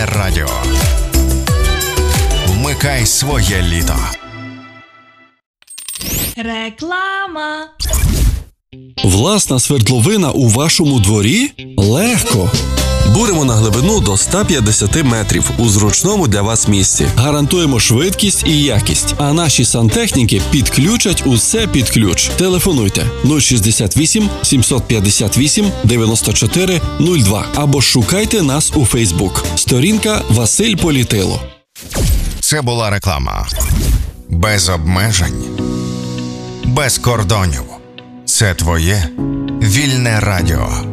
Вільне радіо. Вмикай своє літо. Реклама. Власна свердловина у вашому дворі? Легко! Буримо на глибину до 150 метрів у зручному для вас місці. Гарантуємо швидкість і якість, а наші сантехніки підключать усе під ключ. Телефонуйте 068 758 94 02 або шукайте нас у Фейсбук. Сторінка Василь Політило. Це була реклама. Без обмежень. Без кордонів. Це твоє Вільне радіо.